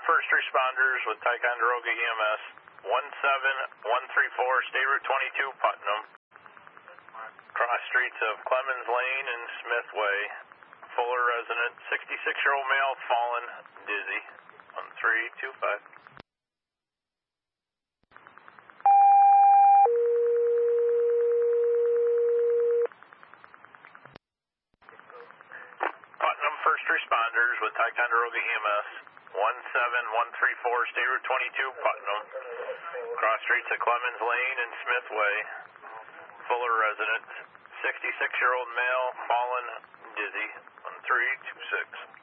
first responders with Ticonderoga EMS, 17134, State Route 22, Putnam. Cross streets of Clemens Lane and Smith Way. Fuller resident, 66-year-old male, fallen, dizzy. 1325. Putnam first responders with Ticonderoga EMS, 17134, State Route 22, Putnam. Cross streets of Clemens Lane and Smith Way. Fuller resident, 66-year-old male, fallen, dizzy. 1326.